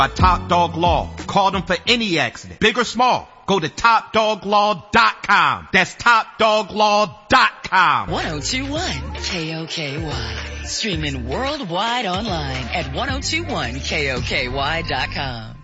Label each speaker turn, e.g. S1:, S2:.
S1: by Top Dog Law. Call them for any accident, big or small. Go to TopDogLaw.com. That's TopDogLaw.com.
S2: 1021 KOKY. Streaming worldwide online at 1021KOKY.com.